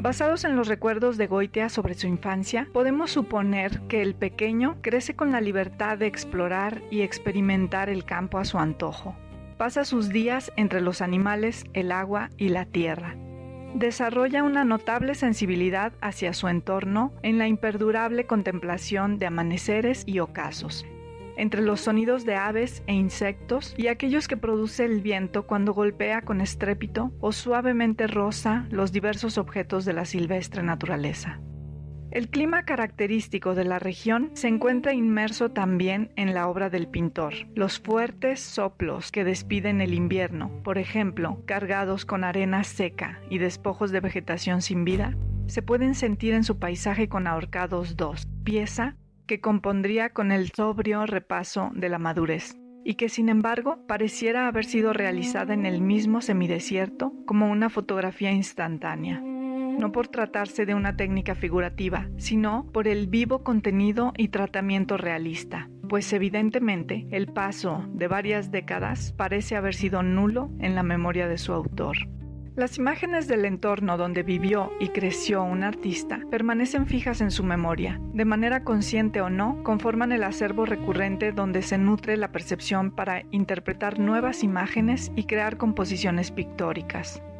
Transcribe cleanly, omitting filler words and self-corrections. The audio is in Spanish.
Basados en los recuerdos de Goitia sobre su infancia, podemos suponer que el pequeño crece con la libertad de explorar y experimentar el campo a su antojo. Pasa sus días entre los animales, el agua y la tierra. Desarrolla una notable sensibilidad hacia su entorno en la imperdurable contemplación de amaneceres y ocasos, entre los sonidos de aves e insectos y aquellos que produce el viento cuando golpea con estrépito o suavemente roza los diversos objetos de la silvestre naturaleza. El clima característico de la región se encuentra inmerso también en la obra del pintor. Los fuertes soplos que despiden el invierno, por ejemplo, cargados con arena seca y despojos de vegetación sin vida, se pueden sentir en su paisaje con Ahorcados II, pieza que compondría con el sobrio repaso de la madurez, y que sin embargo pareciera haber sido realizada en el mismo semidesierto como una fotografía instantánea. No por tratarse de una técnica figurativa, sino por el vivo contenido y tratamiento realista, pues evidentemente el paso de varias décadas parece haber sido nulo en la memoria de su autor. Las imágenes del entorno donde vivió y creció un artista permanecen fijas en su memoria, de manera consciente o no, conforman el acervo recurrente donde se nutre la percepción para interpretar nuevas imágenes y crear composiciones pictóricas.